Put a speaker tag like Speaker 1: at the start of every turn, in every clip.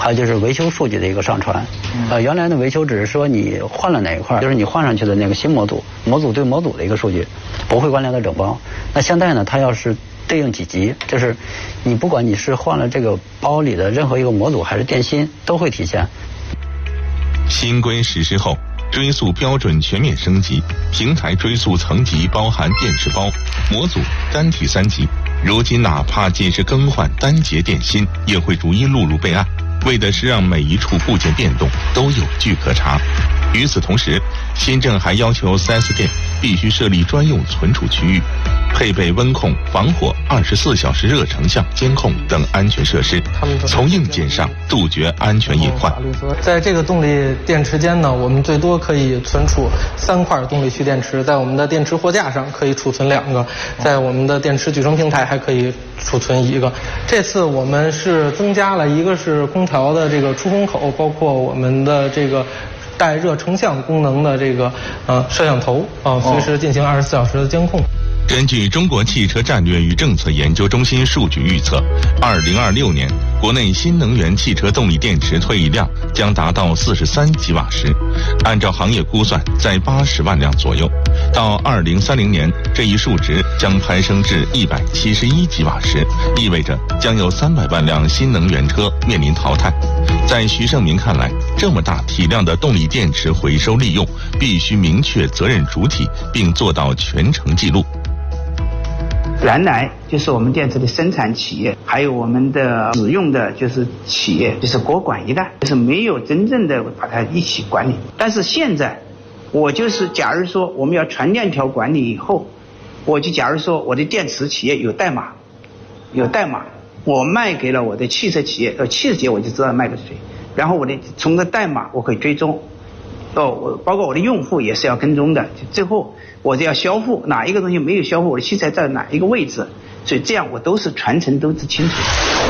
Speaker 1: 还有就是维修数据的一个上传。原来的维修只是说你换了哪一块，就是你换上去的那个新模组，模组对模组的一个数据，不会关联到整包。那现在呢，它要是对应几级，就是你不管你是换了这个包里的任何一个模组还是电芯，都会体现。
Speaker 2: 新规实施后，追溯标准全面升级，平台追溯层级包含电池包、模组、单体3级。如今哪怕仅是更换单节电芯，也会逐一录入备案，为的是让每一处部件变动都有据可查。与此同时，新政还要求 4S 店必须设立专用存储区域，配备温控、防火、24小时热成像监控等安全设施，从硬件上杜绝安全隐患。
Speaker 3: 在这个动力电池间呢，我们最多可以存储3块动力蓄电池，在我们的电池货架上可以储存2个，在我们的电池举升平台还可以储存1个。这次我们是增加了一个是空调的这个出风口，包括我们的这个带热成像功能的这个摄像头随时进行24小时的监控。
Speaker 2: 根据中国汽车战略与政策研究中心数据预测，2026年国内新能源汽车动力电池退役量将达到43吉瓦时，按照行业估算，在80万辆左右。到2030年，这一数值将攀升至171吉瓦时，意味着将有300万辆新能源车面临淘汰。在徐胜明看来，这么大体量的动力电池回收利用，必须明确责任主体，并做到全程记录。
Speaker 4: 原来就是我们电池的生产企业，还有我们的使用的就是企业，就是国管一带，就是没有真正的把它一起管理。但是现在，我就是假如说我们要全链条管理以后，我就假如说我的电池企业有代码，我卖给了我的汽车企业，汽车企业我就知道卖给谁，然后我的从这代码我可以追踪。我包括我的用户也是要跟踪的，最后我就要销户，哪一个东西没有销户，我的器材在哪一个位置，所以这样我都是全程都是清楚。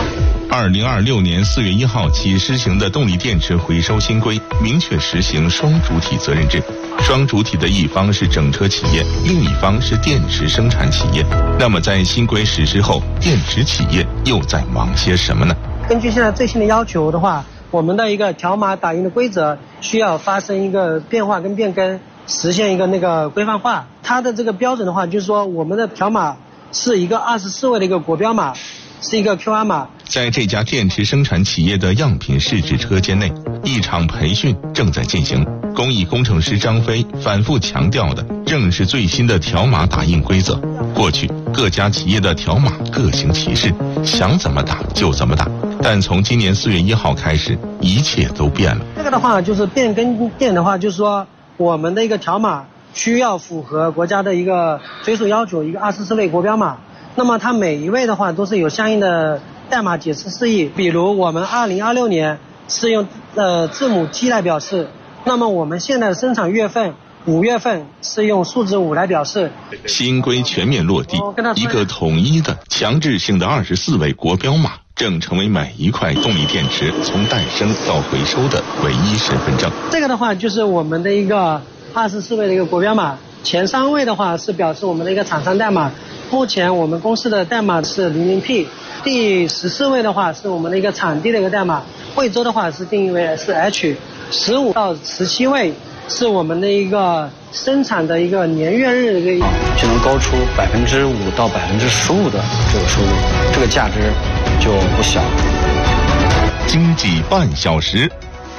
Speaker 2: 2026年4月1号起施行的动力电池回收新规，明确实行双主体责任制。双主体的一方是整车企业，另一方是电池生产企业。那么在新规实施后，电池企业又在忙些什么呢？
Speaker 5: 根据现在最新的要求的话，我们的一个条码打印的规则需要发生一个变化跟变更，实现一个那个规范化。它的这个标准的话，就是说我们的条码是一个24位的一个国标码，是一个 QR 码。
Speaker 2: 在这家电池生产企业的样品试制车间内，一场培训正在进行。工艺工程师张飞反复强调的正是最新的条码打印规则。过去各家企业的条码各行其事，想怎么打就怎么打，但从今年4月1号开始，一切都变了。
Speaker 5: 这个的话就是变更电的话，就是说我们的一个条码需要符合国家的一个追溯要求，一个24位国标码。那么它每一位的话都是有相应的代码解释释义，比如我们2026年是用字母 T 来表示，那么我们现在的生产月份5月份是用数字5来表示。
Speaker 2: 新规全面落地，一个统一的强制性的24位国标码正成为每一块动力电池从诞生到回收的唯一身份证。
Speaker 5: 这个的话就是我们的一个24位的一个国标码，前3位的话是表示我们的一个厂商代码，目前我们公司的代码是00P， 第14位的话是我们的一个产地的一个代码，惠州的话是定义为SH，15到17位是我们的一个生产的一个年月日的一个，
Speaker 1: 就能高出5%到15%的这个收入，这个价值就不小。
Speaker 2: 经济半小时。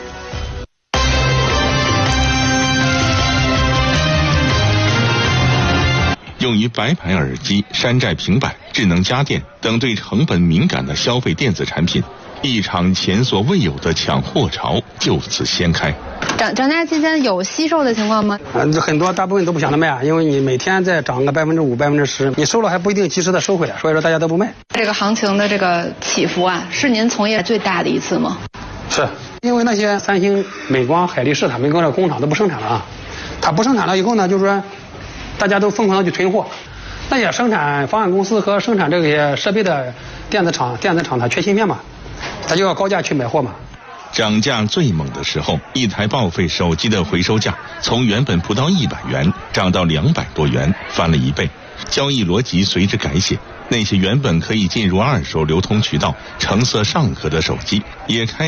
Speaker 2: 用于白牌耳机、山寨平板、智能家电等对成本敏感的消费电子产品，一场前所未有的抢货潮就此掀开。
Speaker 6: 涨价期间有惜售的情况吗？
Speaker 7: 很多大部分都不想着卖啊，因为你每天再涨个5%、10%，你收了还不一定及时的收回来，所以说大家都不卖。
Speaker 6: 这个行情的这个起伏啊，是您从业最大的一次吗？
Speaker 7: 是，因为那些三星、美光、海力士他们跟着工厂都不生产了啊，它不生产了以后呢，就是说大家都疯狂的去囤货，那些生产方案公司和生产这些设备的电子厂它缺芯片嘛，它就要高价去买货嘛。
Speaker 2: 涨价最猛的时候，一台报废手机的回收价从原本不到100元涨到200多元，翻了1倍。交易逻辑随之改写，那些原本可以进入二手流通渠道、成色尚可的手机也开